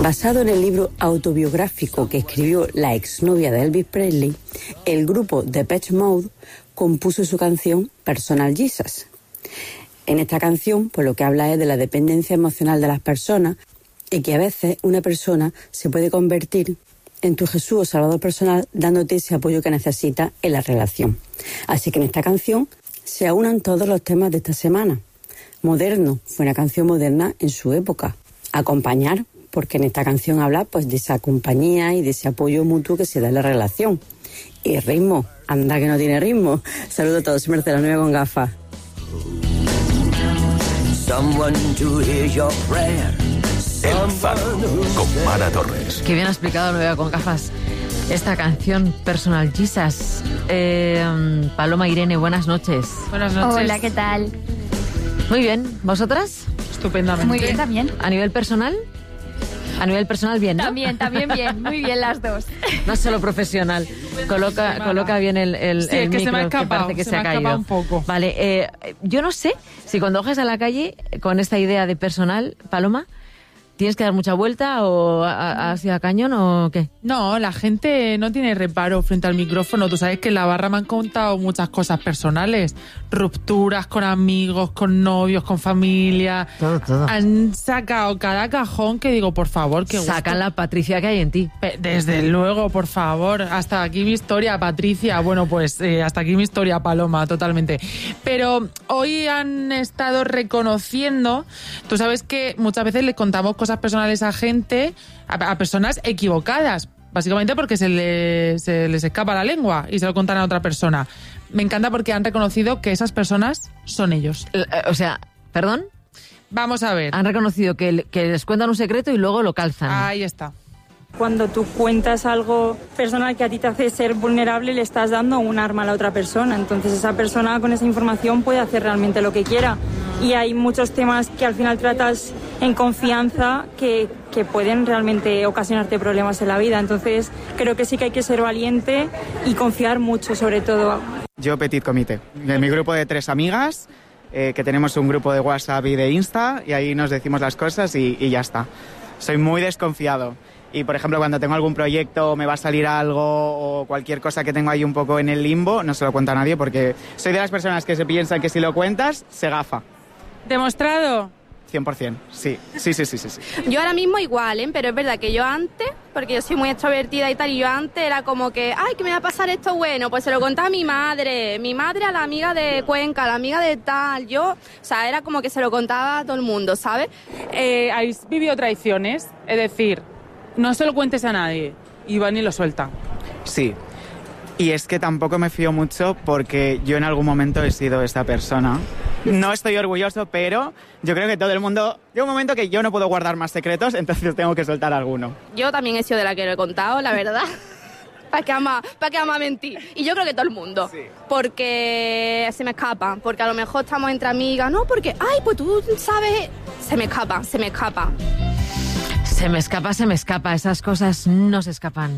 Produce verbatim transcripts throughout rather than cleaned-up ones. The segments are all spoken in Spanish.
Basado en el libro autobiográfico que escribió la exnovia de Elvis Presley, el grupo Depeche Mode compuso su canción Personal Jesus. En esta canción, pues lo que habla es de la dependencia emocional de las personas y que a veces una persona se puede convertir en tu Jesús o Salvador personal, dándote ese apoyo que necesitas en la relación. Así que en esta canción se aunan todos los temas de esta semana. Moderno, fue una canción moderna en su época. Acompañar, porque en esta canción habla pues de esa compañía y de ese apoyo mutuo que se da en la relación. Y ritmo, anda que no tiene ritmo. Saludos a todos, soy Mercedes, la novia con gafas. El Faro, con Mara Torres. Qué bien ha explicado, lo veo con gafas, esta canción Personal Jesus. Eh, Paloma, Irene, buenas noches. Buenas noches. Hola, ¿qué tal? Muy bien, ¿vosotras? Estupendamente. Muy bien, también. ¿A nivel personal? A nivel personal bien, ¿no? También, también bien, muy bien las dos. No solo profesional. Coloca, coloca bien el, el, sí, el es que micro, se me ha que escapado, parece que se, se me ha ha caído. escapado un poco. Vale, eh, yo no sé si cuando bajes a la calle con esta idea de personal, Paloma, ¿tienes que dar mucha vuelta o hacia cañón o qué? No, la gente no tiene reparo frente al micrófono. Tú sabes que en la barra me han contado muchas cosas personales. Rupturas con amigos, con novios, con familia. Todo, todo. Han sacado cada cajón que digo, por favor, que Sacan la Patricia que hay en ti. Desde luego, por favor. Hasta aquí mi historia, Patricia. Bueno, pues eh, hasta aquí mi historia, Paloma, totalmente. Pero hoy han estado reconociendo... Tú sabes que muchas veces les contamos cosas personales a gente, a, a personas equivocadas, básicamente porque se, le, se les escapa la lengua y se lo contan a otra persona. Me encanta porque han reconocido que esas personas son ellos. O sea, ¿perdón? Vamos a ver. Han reconocido que, que les cuentan un secreto y luego lo calzan. Ahí está. Cuando tú cuentas algo personal que a ti te hace ser vulnerable, le estás dando un arma a la otra persona. Entonces esa persona con esa información puede hacer realmente lo que quiera. Y hay muchos temas que al final tratas en confianza que, que pueden realmente ocasionarte problemas en la vida. Entonces creo que sí que hay que ser valiente y confiar mucho, sobre todo. Yo, Petit Comité. En mi grupo de tres amigas, eh, que tenemos un grupo de WhatsApp y de Insta, y ahí nos decimos las cosas y, y ya está. Soy muy desconfiado. Y, por ejemplo, cuando tengo algún proyecto, me va a salir algo o cualquier cosa que tengo ahí un poco en el limbo, no se lo cuento a nadie porque soy de las personas que se piensan que si lo cuentas, se gafa. ¿Demostrado? cien por ciento, sí. Sí, sí, sí, sí, sí. Yo ahora mismo igual, ¿eh? Pero es verdad que yo antes, porque yo soy muy extrovertida y tal, y yo antes era como que, ay, que me va a pasar esto bueno, pues se lo contaba a mi madre, mi madre a la amiga de Cuenca, a la amiga de tal, yo, o sea, era como que se lo contaba a todo el mundo, ¿sabes? Eh, ¿Habéis vivido traiciones? Es decir... No se lo cuentes a nadie. Y van y lo sueltan. Sí. Y es que tampoco me fío mucho porque yo en algún momento he sido esta persona. No estoy orgulloso, pero yo creo que todo el mundo... Llega un momento que yo no puedo guardar más secretos, entonces tengo que soltar alguno. Yo también he sido de la que lo he contado, la verdad. ¿Para qué ama, para qué ama mentir? Y yo creo que todo el mundo. Sí. Porque se me escapa. Porque a lo mejor estamos entre amigas. No, porque, ay, pues tú sabes... Se me escapa, se me escapa. Se me escapa, se me escapa. Esas cosas no se escapan.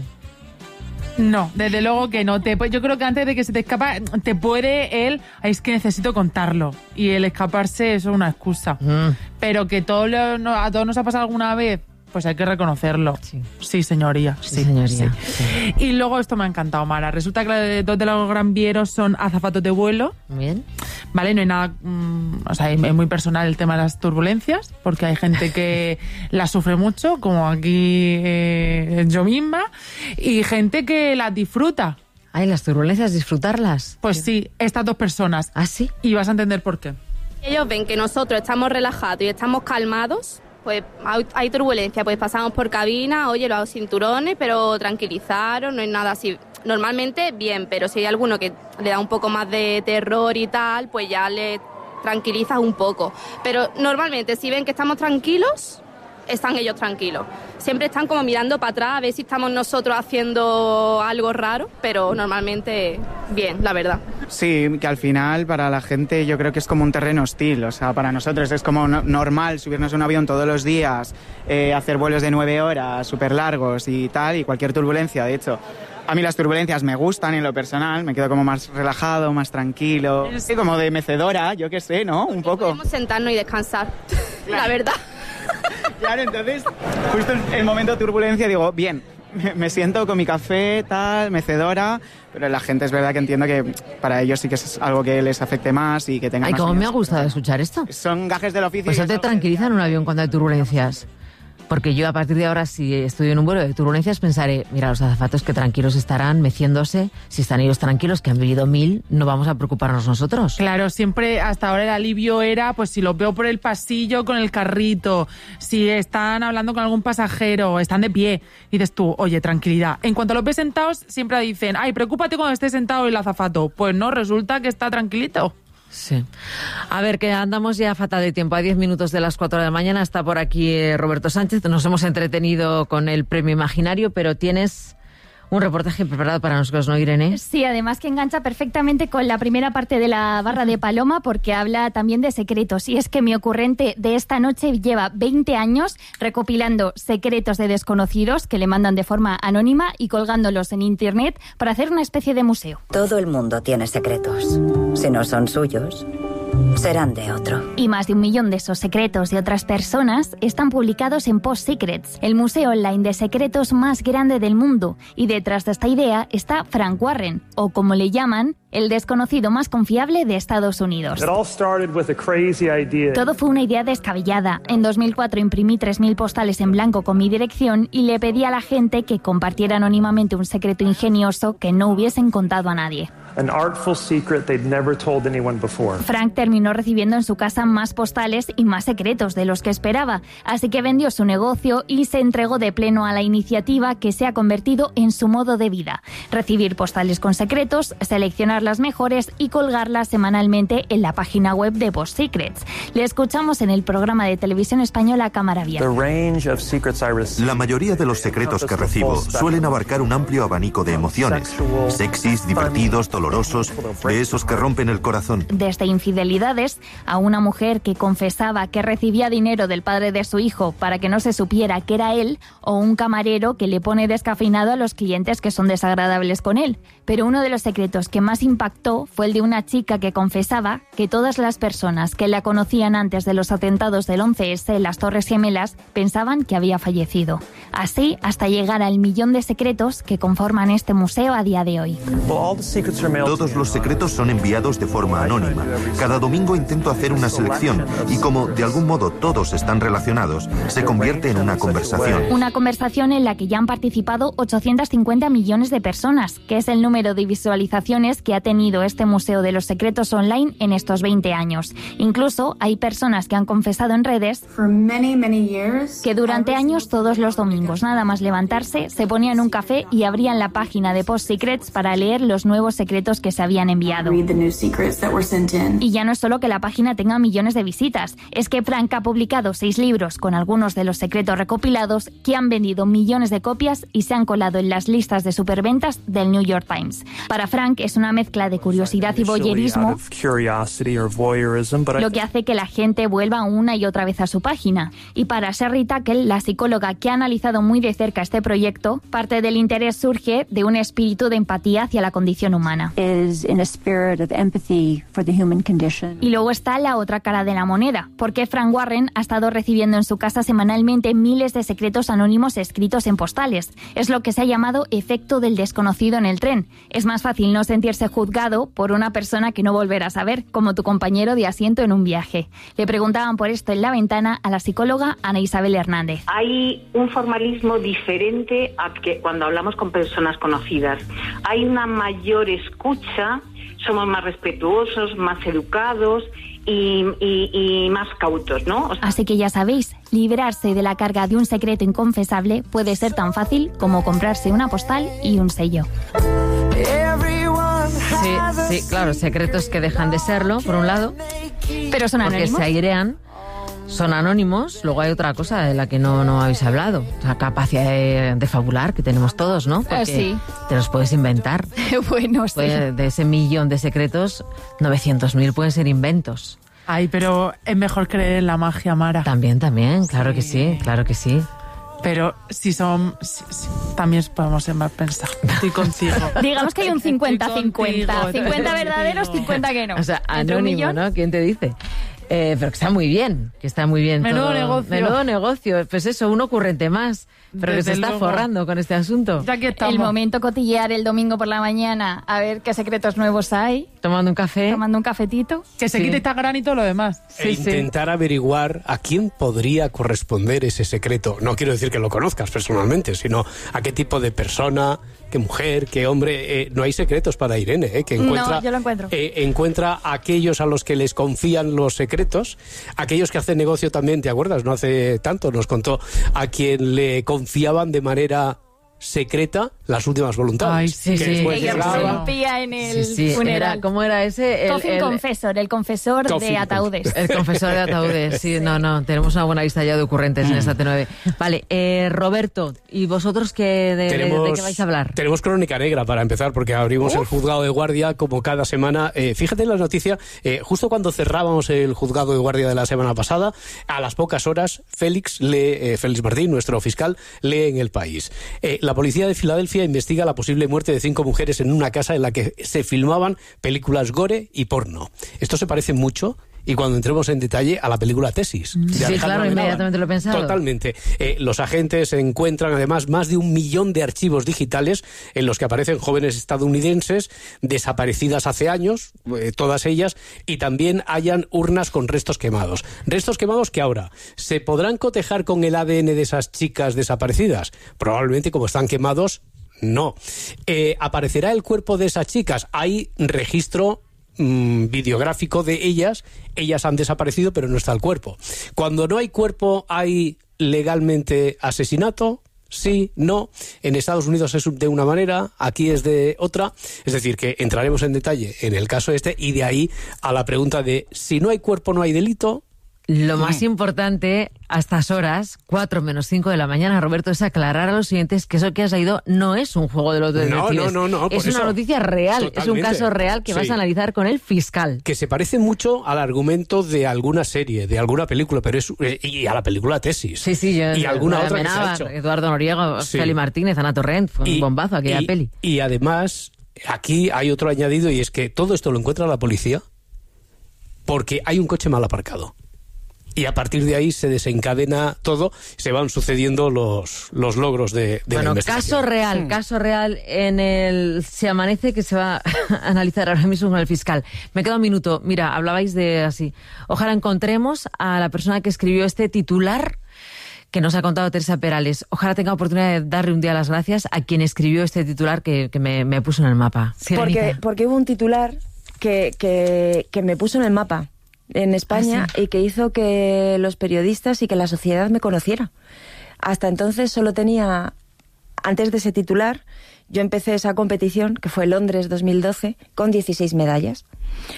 No, desde luego que no. Te, yo creo que antes de que se te escapa, te puede él... Es que necesito contarlo. Y el escaparse, eso es una excusa. Mm. Pero que todo lo, no, a todos nos ha pasado alguna vez, pues hay que reconocerlo. Sí, sí señoría. Sí, sí señoría. Sí. Sí. Y luego esto me ha encantado, Mara. Resulta que dos de los gran vieros son azafatos de vuelo. Bien. Vale, no hay nada... Mmm, o sea, es muy personal el tema de las turbulencias, porque hay gente que las sufre mucho, como aquí eh, yo misma, y gente que las disfruta. Ay, las turbulencias, disfrutarlas. Pues sí, estas dos personas. ¿Ah, sí? Y vas a entender por qué. Ellos ven que nosotros estamos relajados y estamos calmados, pues hay turbulencia, pues pasamos por cabina, oye, los cinturones, pero tranquilizaros, no es nada así. Normalmente bien, pero si hay alguno que le da un poco más de terror y tal, pues ya le tranquilizas un poco. Pero normalmente si ven que estamos tranquilos, están ellos tranquilos. Siempre están como mirando para atrás a ver si estamos nosotros haciendo algo raro, pero normalmente bien, la verdad. Sí, que al final para la gente yo creo que es como un terreno hostil, o sea, para nosotros es como no, normal subirnos a un avión todos los días, eh, hacer vuelos de nueve horas súper largos y tal, y cualquier turbulencia, de hecho. A mí las turbulencias me gustan en lo personal, me quedo como más relajado, más tranquilo, sí, como de mecedora, yo qué sé, ¿no? Un poco. Podemos sentarnos y descansar, claro. La verdad. Claro, entonces, justo en el momento de turbulencia digo, bien, me, me siento con mi café, tal, mecedora, pero la gente es verdad que entiendo que para ellos sí que es algo que les afecte más y que tengan Ay, más... cómo me ha miedo. gustado escuchar esto. Son gajes del oficio. Pues y eso te eso- tranquiliza en un avión cuando hay turbulencias. Porque yo a partir de ahora, si estoy en un vuelo de turbulencias, pensaré, mira, los azafatos que tranquilos estarán meciéndose, si están ellos tranquilos, que han vivido mil, no vamos a preocuparnos nosotros. Claro, siempre hasta ahora el alivio era, pues si los veo por el pasillo con el carrito, si están hablando con algún pasajero, están de pie, y dices tú, oye, tranquilidad. En cuanto los ves sentados, siempre dicen, ay, preocúpate cuando esté sentado el azafato. Pues no, resulta que está tranquilito. Sí. A ver, que andamos ya fatal de tiempo. A diez minutos de las cuatro de la mañana está por aquí eh, Roberto Sánchez. Nos hemos entretenido con el premio imaginario, pero tienes un reportaje preparado para nosotros, ¿no, Irene? Sí, además que engancha perfectamente con la primera parte de la barra de Paloma porque habla también de secretos. Y es que mi ocurrente de esta noche lleva veinte años recopilando secretos de desconocidos que le mandan de forma anónima y colgándolos en internet para hacer una especie de museo. Todo el mundo tiene secretos. Si no son suyos, serán de otro. Y más de un millón de esos secretos de otras personas están publicados en Post Secrets, el museo online de secretos más grande del mundo. Y detrás de esta idea está Frank Warren, o como le llaman, el desconocido más confiable de Estados Unidos. Todo fue una idea descabellada. En dos mil cuatro imprimí tres mil postales en blanco con mi dirección y le pedí a la gente que compartiera anónimamente un secreto ingenioso que no hubiesen contado a nadie. An artful secret they'd never told anyone before. Frank terminó recibiendo en su casa más postales y más secretos de los que esperaba, así que vendió su negocio y se entregó de pleno a la iniciativa que se ha convertido en su modo de vida. Recibir postales con secretos, seleccionar las mejores y colgarlas semanalmente en la página web de Post Secrets. Le escuchamos en el programa de televisión española Cámara Abierta. La mayoría de los secretos que recibo suelen abarcar un amplio abanico de emociones, sexys, divertidos, dolorosos, de esos que rompen el corazón. Desde infidelidades a una mujer que confesaba que recibía dinero del padre de su hijo para que no se supiera que era él, o un camarero que le pone descafeinado a los clientes que son desagradables con él. Pero uno de los secretos que más impactó fue el de una chica que confesaba que todas las personas que la conocían antes de los atentados del once ese en las Torres Gemelas pensaban que había fallecido. Así hasta llegar al millón de secretos que conforman este museo a día de hoy. Todos los secretos son enviados de forma anónima. Cada domingo intento hacer una selección y como de algún modo todos están relacionados, se convierte en una conversación. Una conversación en la que ya han participado ochocientos cincuenta millones de personas, que es el número de visualizaciones que ha tenido este Museo de los Secretos online en estos veinte años. Incluso hay personas que han confesado en redes que durante años todos los domingos, nada más levantarse, se ponían un café y abrían la página de Post Secrets para leer los nuevos secretos que se habían enviado. Y ya no es solo que la página tenga millones de visitas, es que Frank ha publicado seis libros con algunos de los secretos recopilados que han vendido millones de copias y se han colado en las listas de superventas del New York Times. Para Frank es una mezcla de curiosidad y voyerismo lo que hace que la gente vuelva una y otra vez a su página. Y para Sherry Tuckle, la psicóloga que ha analizado muy de cerca este proyecto, parte del interés surge de un espíritu de empatía hacia la condición humana. Y luego está la otra cara de la moneda, porque Frank Warren ha estado recibiendo en su casa semanalmente miles de secretos anónimos escritos en postales. Es lo que se ha llamado efecto del desconocido en el tren. Es más fácil no sentirse juzgado por una persona que no volverás a ver, como tu compañero de asiento en un viaje. Le preguntaban por esto en La Ventana a la psicóloga Ana Isabel Hernández. Hay un formalismo diferente a que cuando hablamos con personas conocidas. Hay una mayor escucha, somos más respetuosos, más educados y, y, y más cautos, ¿no? O sea, así que ya sabéis, librarse de la carga de un secreto inconfesable puede ser tan fácil como comprarse una postal y un sello. Sí, sí, claro, secretos que dejan de serlo, por un lado, pero son anónimos. Porque se airean, son anónimos. Luego hay otra cosa de la que no, no habéis hablado, la capacidad de, de fabular que tenemos todos, ¿no? Porque eh, sí. Te los puedes inventar. Bueno, sí. Puede, de ese millón de secretos, novecientos mil pueden ser inventos. Ay, pero es mejor creer en la magia, Mara. También, también, claro sí. que sí, claro que sí. Pero si son... Si, si, también podemos ser más pensados. Estoy contigo. Digamos que hay un cincuenta cincuenta. cincuenta verdaderos, cincuenta que no. O sea, anónimo, ¿no? ¿Quién te dice? Eh, pero que está muy bien, que está muy bien. Menudo todo. negocio. Menudo negocio. Pues eso, un ocurrente más. Pero Desde que se está luego. forrando con este asunto. Ya que estamos. El momento cotillear el domingo por la mañana a ver qué secretos nuevos hay. Tomando un café. Tomando un cafetito. Que se Sí. quite Instagram y todo lo demás. e intentar averiguar a quién podría corresponder ese secreto. No quiero decir que lo conozcas personalmente, sino a qué tipo de persona, qué mujer, qué hombre. Eh, no hay secretos para Irene, eh, que encuentra, No, yo lo encuentro. eh, encuentra a aquellos a los que les confían los secretos, aquellos que hacen negocio también, ¿te acuerdas? No hace tanto nos contó a quien le confiaban de manera secreta las últimas voluntades. Ay, sí, que sí. después Ella llegaba- se limpia en el Sí, sí, funeral. era- ¿cómo era ese? El, Coffin el- Confessor, el confesor Coffin de ataúdes. El confesor de ataúdes, sí, no, no, tenemos una buena lista ya de ocurrentes en esta T nueve. Vale, eh, Roberto, ¿y vosotros qué, de, de- Tenemos, de qué vais a hablar? Tenemos crónica negra para empezar, porque abrimos el juzgado de guardia como cada semana. Eh, fíjate en la noticia, eh, justo cuando cerrábamos el juzgado de guardia de la semana pasada, a las pocas horas, Félix, lee, eh, Félix Martín, nuestro fiscal, lee en El País. Eh, la policía de Filadelfia investiga la posible muerte de cinco mujeres en una casa en la que se filmaban películas gore y porno. Esto se parece mucho, y cuando entremos en detalle, a la película Tesis. de Sí, Alejandro claro, Amenábar. inmediatamente lo he pensado. Totalmente. Eh, los agentes encuentran además más de un millón de archivos digitales en los que aparecen jóvenes estadounidenses desaparecidas hace años, eh, todas ellas, y también hayan urnas con restos quemados. Restos quemados que ahora, ¿se podrán cotejar con el A D N de esas chicas desaparecidas? Probablemente, como están quemados, no. Eh, ¿Aparecerá el cuerpo de esas chicas? Hay registro mm, videográfico de ellas. Ellas han desaparecido, pero no está el cuerpo. Cuando no hay cuerpo, ¿hay legalmente asesinato? Sí, no. En Estados Unidos es de una manera, aquí es de otra. Es decir, que entraremos en detalle en el caso este, y de ahí a la pregunta de si no hay cuerpo, no hay delito. Lo más importante a estas horas, cuatro menos cinco de la mañana, Roberto, es aclarar a los siguientes que eso que has leído no es un juego de los detectives. No, no, no, no, por es una eso. noticia real, es un Totalmente. caso real que Sí. vas a analizar con el fiscal. Que se parece mucho al argumento de alguna serie, de alguna película, pero es eh, y a la película Tesis. Sí, sí, yo, y alguna Nuria otra que se ha Amenábar, hecho. Eduardo Noriega, Sí. Feli Martínez, Ana Torrent, fue un Y- bombazo aquella y- peli. Y además, aquí hay otro añadido, y es que todo esto lo encuentra la policía porque hay un coche mal aparcado. Y a partir de ahí se desencadena todo, se van sucediendo los, los logros de, de la Bueno, investigación. caso real, caso real en el Se Amanece, que se va a analizar ahora mismo con el fiscal. Me queda un minuto. Mira, hablabais de así. Ojalá encontremos a la persona que escribió este titular que nos ha contado Teresa Perales. Ojalá tenga oportunidad de darle un día las gracias a quien escribió este titular que, que me, me puso en el mapa. Porque, Sirenita. porque hubo un titular que, que, que me puso en el mapa en España ¿Ah, sí? y que hizo que los periodistas y que la sociedad me conociera. Hasta entonces solo tenía, antes de ese titular, yo empecé esa competición, que fue Londres dos mil doce, con dieciséis medallas.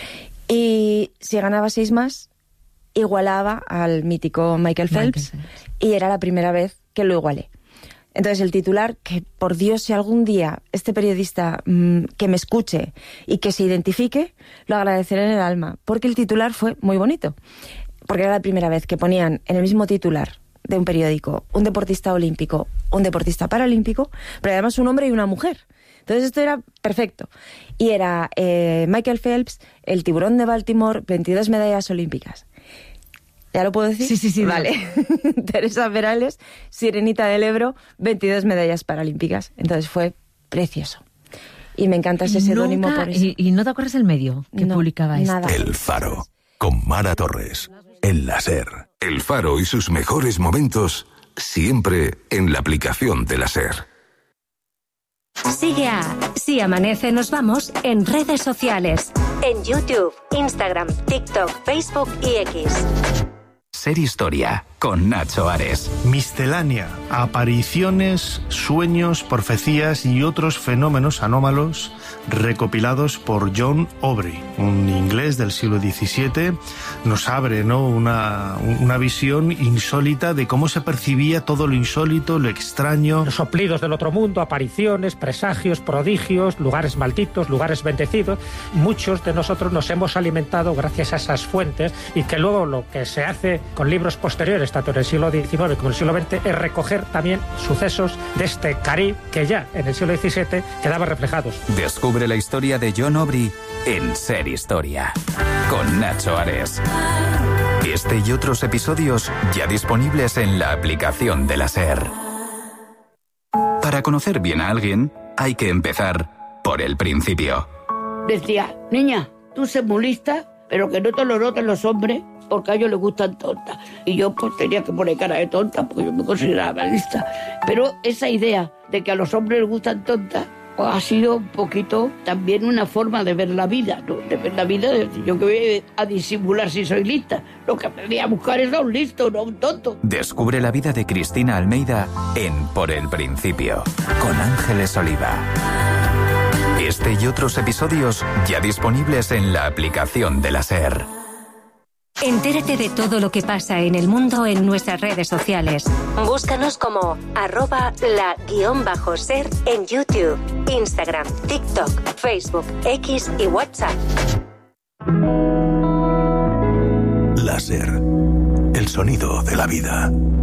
Y si ganaba seis más, igualaba al mítico Michael Phelps, Michael Phelps. y era la primera vez que lo igualé. Entonces el titular, que por Dios, si algún día este periodista mmm, que me escuche y que se identifique, lo agradeceré en el alma, porque el titular fue muy bonito, porque era la primera vez que ponían en el mismo titular de un periódico un deportista olímpico, un deportista paralímpico, pero además un hombre y una mujer. Entonces esto era perfecto. Y era eh, Michael Phelps, el tiburón de Baltimore, veintidós medallas olímpicas. ¿Ya lo puedo decir? Sí, sí, sí. Vale. Teresa Perales, Sirenita del Ebro, veintidós medallas paralímpicas. Entonces fue precioso. Y me encanta ese seudónimo Nunca- por eso. Y, y no te acuerdas el medio que No, publicabais. nada. El Faro, con Mara Torres, en la SER. El Faro y sus mejores momentos, siempre en la aplicación de la SER. Sigue a Si Amanece Nos Vamos en redes sociales. En YouTube, Instagram, TikTok, Facebook y X. Ser Historia, con Nacho Ares. Miscelánea, apariciones, sueños, profecías y otros fenómenos anómalos recopilados por John Aubrey, un inglés del siglo diecisiete. Nos abre, ¿no?, una, una visión insólita de cómo se percibía todo lo insólito, lo extraño. Los soplidos del otro mundo, apariciones, presagios, prodigios, lugares malditos, lugares bendecidos. Muchos de nosotros nos hemos alimentado gracias a esas fuentes, y que luego lo que se hace con libros posteriores, tanto en el siglo diecinueve como en el siglo veinte, es recoger también sucesos de este Caribe que ya en el siglo diecisiete quedaban reflejados. Descubre la historia de John Aubrey en Ser Historia, con Nacho Ares. Este y otros episodios ya disponibles en la aplicación de la SER. Para conocer bien a alguien, hay que empezar por el principio. Decía, niña, tú sé muy lista, pero que no te lo noten los hombres, porque a ellos les gustan tontas. Y yo pues tenía que poner cara de tonta, porque yo me consideraba lista. Pero esa idea de que a los hombres les gustan tontas, pues ha sido un poquito también una forma de ver la vida, ¿no? De ver la vida, de decir, yo que voy a disimular si soy lista. Lo que aprendí a buscar es a un listo, no a un tonto. Descubre la vida de Cristina Almeida en Por el Principio, con Ángeles Oliva. Este y otros episodios ya disponibles en la aplicación de la SER. Entérate de todo lo que pasa en el mundo en nuestras redes sociales. Búscanos como arroba la guión bajo ser en YouTube, Instagram, TikTok, Facebook, X y WhatsApp. La SER, el sonido de la vida.